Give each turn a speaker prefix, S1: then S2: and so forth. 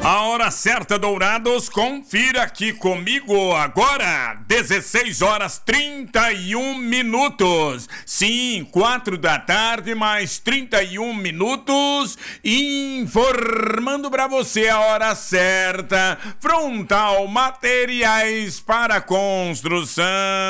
S1: A hora certa, Dourados, confira aqui comigo agora, 16 horas 31 minutos. Sim, 4 da tarde, mais 31 minutos, informando pra você a hora certa. Frontal Materiais para Construção.